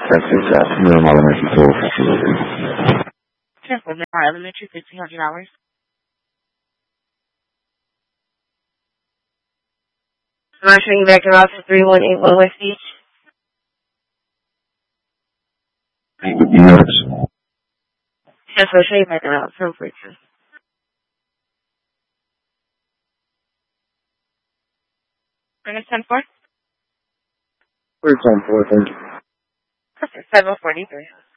Texas at Miram Elementary School facility. Temple Miramar Elementary, $1,500. Monitoring back to route 3181 West Beach. Yes. Yes, I'll show you back around. From Bridges. Bring us 10-4. We're 10-4, thank you. Perfect. 743.